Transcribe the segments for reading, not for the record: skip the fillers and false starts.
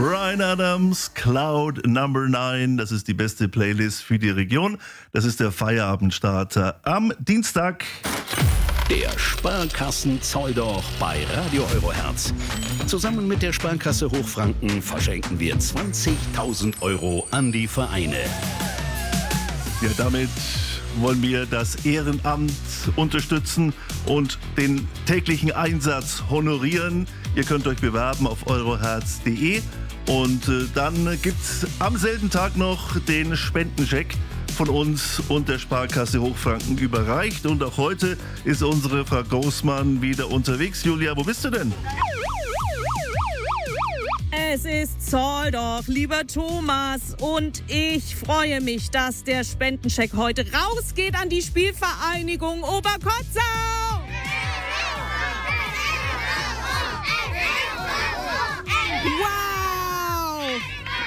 Bryan Adams, Cloud Number 9, das ist die beste Playlist für die Region. Das ist der Feierabendstarter am Dienstag. Der Sparkassen-Zolldoch bei Radio Eurohertz. Zusammen mit der Sparkasse Hochfranken verschenken wir 20.000 Euro an die Vereine. Ja, damit wollen wir das Ehrenamt unterstützen und den täglichen Einsatz honorieren. Ihr könnt euch bewerben auf euroherz.de und dann gibt's am selben Tag noch den Spendencheck von uns und der Sparkasse Hochfranken überreicht. Und auch heute ist unsere Frau Großmann wieder unterwegs. Julia, wo bist du denn? Es ist Zolldoch, lieber Thomas, und ich freue mich, dass der Spendencheck heute rausgeht an die Spielvereinigung Oberkotzau. Wow!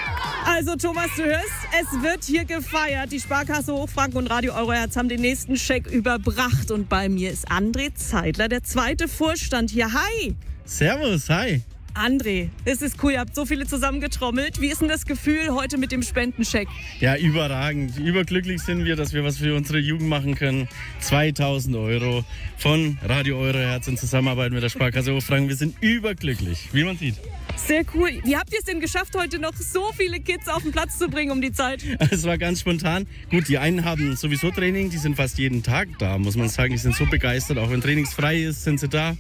Also Thomas, du hörst, es wird hier gefeiert. Die Sparkasse Hochfranken und Radio Eurohertz haben den nächsten Scheck überbracht. Und bei mir ist André Zeidler, der zweite Vorstand hier. Hi! Servus, hi! André, es ist cool, ihr habt so viele zusammengetrommelt. Wie ist denn das Gefühl heute mit dem Spendencheck? Ja, überragend. Überglücklich sind wir, dass wir was für unsere Jugend machen können. 2.000 Euro von Radio Eurohertz in Zusammenarbeit mit der Sparkasse Hochfranken. Wir sind überglücklich, wie man sieht. Sehr cool. Wie habt ihr es denn geschafft, heute noch so viele Kids auf den Platz zu bringen um die Zeit? Es war ganz spontan. Gut, die einen haben sowieso Training, die sind fast jeden Tag da, muss man sagen. Die sind so begeistert, auch wenn trainingsfrei ist, sind sie da.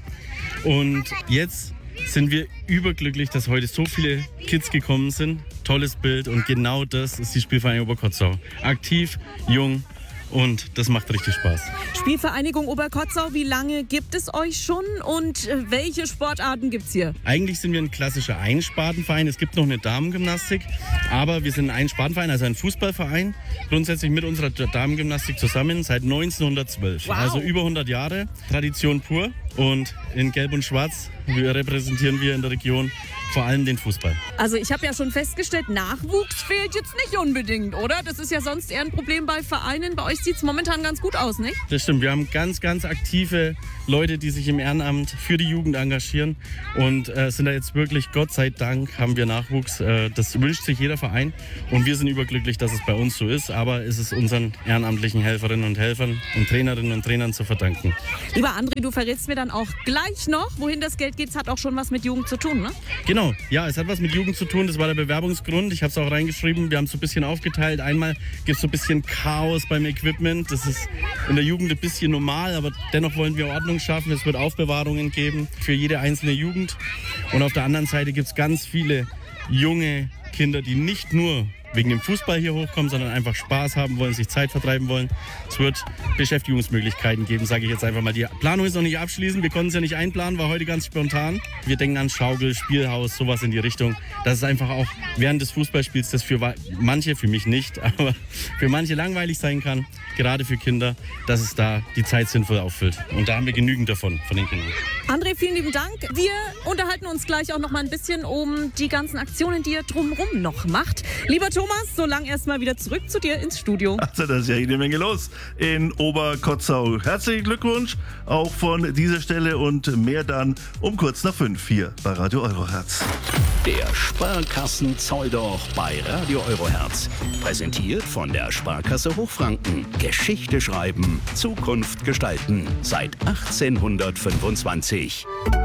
Und jetzt sind wir überglücklich, dass heute so viele Kids gekommen sind. Tolles Bild und genau das ist die Spielvereinigung Oberkotzau. Aktiv, jung und das macht richtig Spaß. Spielvereinigung Oberkotzau, wie lange gibt es euch schon und welche Sportarten gibt es hier? Eigentlich sind wir ein klassischer Einspartenverein. Es gibt noch eine Damengymnastik, aber wir sind ein Einspartenverein, also ein Fußballverein. Grundsätzlich mit unserer Damengymnastik zusammen seit 1912. Wow. Also über 100 Jahre, Tradition pur. Und in Gelb und Schwarz repräsentieren wir in der Region vor allem den Fußball. Also ich habe ja schon festgestellt, Nachwuchs fehlt jetzt nicht unbedingt, oder? Das ist ja sonst eher ein Problem bei Vereinen. Bei euch sieht es momentan ganz gut aus, nicht? Das stimmt. Wir haben ganz, ganz aktive Leute, die sich im Ehrenamt für die Jugend engagieren und sind da jetzt wirklich, Gott sei Dank, haben wir Nachwuchs. Das wünscht sich jeder Verein und wir sind überglücklich, dass es bei uns so ist. Aber es ist unseren ehrenamtlichen Helferinnen und Helfern und Trainerinnen und Trainern zu verdanken. Lieber André, du verrätst mir dann auch gleich noch, wohin das Geld geht. Es hat auch schon was mit Jugend zu tun, ne? Genau, ja, es hat was mit Jugend zu tun. Das war der Bewerbungsgrund. Ich habe es auch reingeschrieben. Wir haben es so ein bisschen aufgeteilt. Einmal gibt es so ein bisschen Chaos beim Equipment. Das ist in der Jugend ein bisschen normal, aber dennoch wollen wir Ordnung schaffen. Es wird Aufbewahrungen geben für jede einzelne Jugend. Und auf der anderen Seite gibt es ganz viele junge Kinder, die nicht nur wegen dem Fußball hier hochkommen, sondern einfach Spaß haben wollen, sich Zeit vertreiben wollen. Es wird Beschäftigungsmöglichkeiten geben, sage ich jetzt einfach mal. Die Planung ist noch nicht abschließend, wir konnten es ja nicht einplanen, war heute ganz spontan. Wir denken an Schaukel, Spielhaus, sowas in die Richtung. Das ist einfach auch während des Fußballspiels, das für manche, für mich nicht, aber für manche langweilig sein kann, gerade für Kinder, dass es da die Zeit sinnvoll auffüllt. Und da haben wir genügend davon, von den Kindern. André, vielen lieben Dank. Wir unterhalten uns gleich auch noch mal ein bisschen um die ganzen Aktionen, die ihr drumherum noch macht. Lieber Thomas, so lang erstmal wieder zurück zu dir ins Studio. Also, da ist ja jede Menge los in Oberkotzau. Herzlichen Glückwunsch auch von dieser Stelle und mehr dann um kurz nach 5 hier bei Radio Eurohertz. Der Sparkassen-Zolldoch bei Radio Eurohertz. Präsentiert von der Sparkasse Hochfranken. Geschichte schreiben, Zukunft gestalten. Seit 1825.